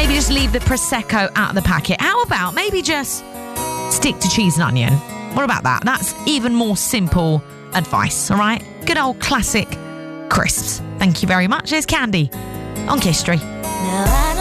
Maybe just leave the Prosecco out of the packet. How about maybe just stick to cheese and onion? What about that? That's even more simple advice, all right? Good old classic crisps. Thank you very much. Here's Candy on Kiss Street. Now I